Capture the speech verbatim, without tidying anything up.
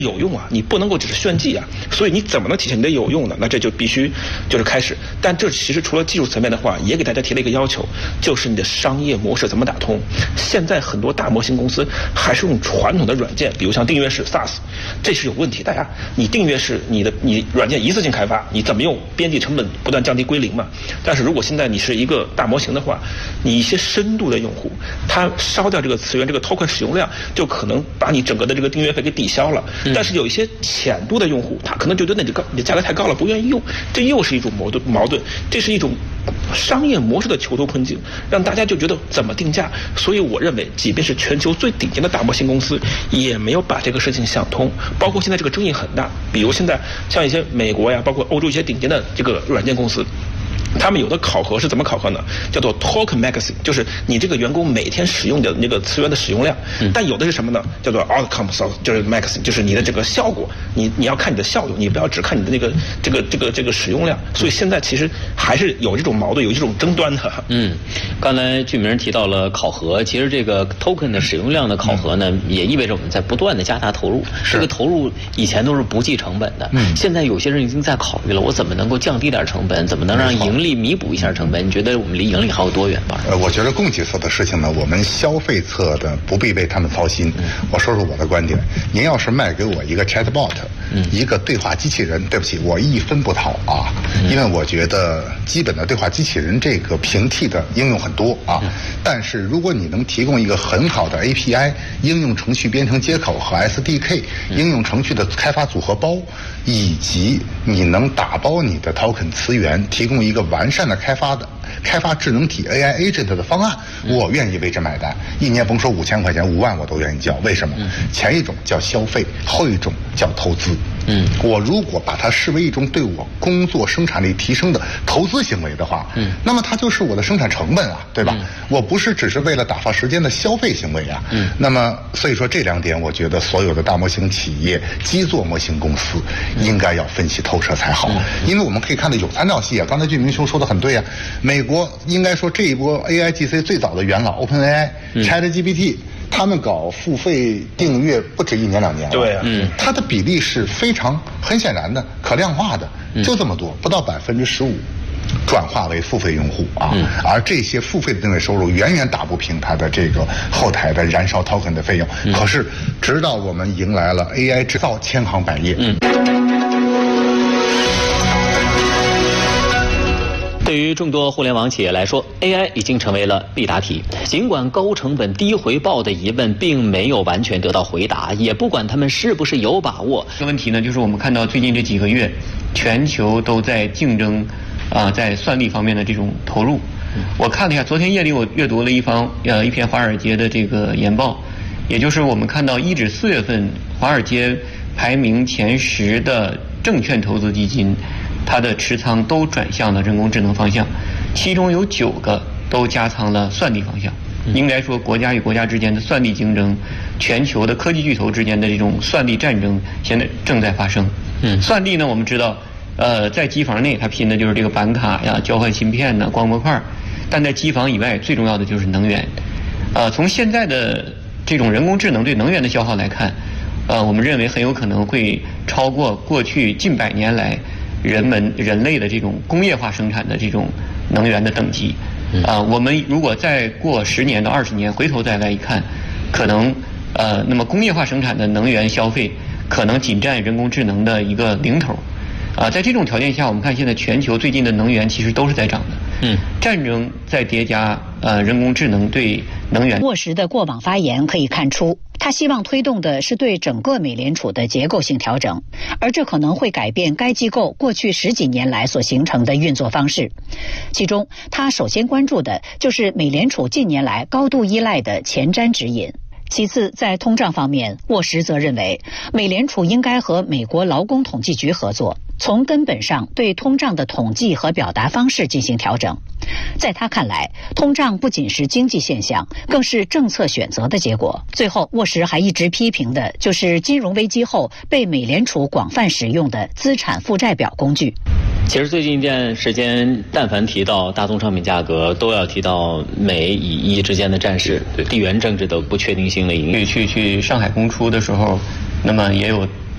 有用啊，你不能够只是炫技啊，所以你怎么能体现你的有用呢？那这就必须就是开始。但这其实除了技术层面的话，也给大家提了一个要求，就是你的商业模式怎么打通。现在很多大模型公司还是用传统的软件，比如像订阅式 SaaS， 这是有问题的呀。你订阅式你的你软件一次性开发，你怎么用边际成本不断降低归零嘛？但是如果现在你是一个大模型的话，你一些深度的用户，他烧掉这个资源，这个 token 使用量就可能把你整个的这个订阅费给抵消了。嗯、但是有一些浅度的用户，他可能觉得那你高，你价格太高了，不愿意用，这又是一种矛盾。矛盾，这是一种商业模式的囚徒困境，让大家就觉得怎么定价。所以我认为，即便是全球最顶尖的大模型公司，也没有把这个事情想通。包括现在这个争议很大，比如现在像一些美国呀，包括欧洲一些顶尖的这个软件公司。他们有的考核是怎么考核呢？叫做 token maxing， 就是你这个员工每天使用的那个资源的使用量。嗯、但有的是什么呢？叫做 outcomes， 就是 maxing， 就是你的这个效果，你你要看你的效用，你不要只看你的那个这个这个这个使用量。所以现在其实还是有这种矛盾，有这种争端的。 嗯，刚才俊明提到了考核，其实这个 token 的使用量的考核呢，嗯、也意味着我们在不断的加大投入。这个投入以前都是不计成本的，嗯、现在有些人已经在考虑了，我怎么能够降低点成本，怎么能让盈利弥补一下成本？你觉得我们离盈利还有多远吧？ 呃，我觉得供给侧的事情呢，我们消费侧的不必为他们操心。嗯、我说说我的观点，您要是卖给我一个 chatbot，嗯、一个对话机器人，对不起，我一分不讨啊，嗯、因为我觉得基本的对话机器人这个平替的应用很多啊，嗯、但是如果你能提供一个很好的 A P I 应用程序编程接口和 S D K 应用程序的开发组合包，以及你能打包你的 token 资源，提供一个完善的开发的开发智能体 A I agent 的方案，我愿意为之买单。一年甭说五千块钱、五万，我都愿意交。为什么？前一种叫消费，后一种叫投资。嗯，我如果把它视为一种对我工作生产力提升的投资行为的话，嗯，那么它就是我的生产成本啊，对吧？嗯、我不是只是为了打发时间的消费行为啊。嗯，那么所以说这两点，我觉得所有的大模型企业、基座模型公司应该要分析透彻才好。嗯、因为我们可以看到有参照系啊，刚才俊明兄说的很对啊，美国应该说这一波 A I G C 最早的元老 OpenAI、ChatGPT。嗯他们搞付费订阅不止一年两年了， 对啊， 嗯，它的比例是非常很显然的、可量化的，就这么多，不到百分之十五，转化为付费用户啊，嗯、而这些付费的订阅收入远远打不平它的这个后台的燃烧 token 的费用。嗯、可是，直到我们迎来了 A I 制造千行百业，嗯。 对于众多互联网企业来说 ，A I 已经成为了必答题。尽管高成本低回报的疑问并没有完全得到回答，也不管他们是不是有把握。 这个问题呢，就是我们看到最近这几个月，全球都在竞争，啊、呃，在算力方面的这种投入。我看了一下，昨天夜里我阅读了一方呃一篇华尔街的这个研报，也就是我们看到一至四月份，华尔街排名前十的证券投资基金。它的持仓都转向了人工智能方向，其中有九个都加仓了算力方向。应该说，国家与国家之间的算力竞争，全球的科技巨头之间的这种算力战争，现在正在发生。嗯，算力呢，我们知道，呃，在机房内它拼的就是这个板卡呀、交换芯片呐、光模块，但在机房以外，最重要的就是能源。呃，从现在的这种人工智能对能源的消耗来看，呃，我们认为很有可能会超过过去近百年来。人们人类的这种工业化生产的这种能源的等级，啊、呃，我们如果再过十年到二十年，回头再来一看，可能呃，那么工业化生产的能源消费可能仅占人工智能的一个零头，啊、呃，在这种条件下，我们看现在全球最近的能源其实都是在涨的，嗯，战争在叠加呃人工智能对能源。 沃什的过往发言可以看出。他希望推动的是对整个美联储的结构性调整，而这可能会改变该机构过去十几年来所形成的运作方式。其中，他首先关注的就是美联储近年来高度依赖的前瞻指引。其次，在通胀方面，沃什则认为，美联储应该和美国劳工统计局合作，从根本上对通胀的统计和表达方式进行调整。在他看来，通胀不仅是经济现象，更是政策选择的结果。最后，沃什还一直批评的就是金融危机后被美联储广泛使用的资产负债表工具。 其实最近一段时间，但凡提到大宗商品价格，都要提到美以伊之间的战事，地缘政治的不确定性的影响。 去去上海公出的时候，那么也有